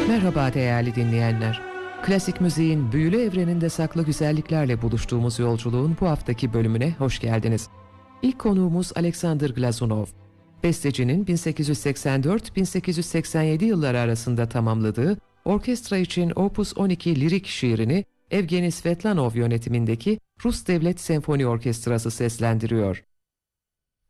Merhaba değerli dinleyenler. Klasik müziğin büyülü evreninde saklı güzelliklerle buluştuğumuz yolculuğun bu haftaki bölümüne hoş geldiniz. İlk konuğumuz Alexander Glazunov. Bestecinin 1884-1887 yılları arasında tamamladığı orkestra için Opus 12 lirik şiirini Evgeni Svetlanov yönetimindeki Rus Devlet Senfoni Orkestrası seslendiriyor.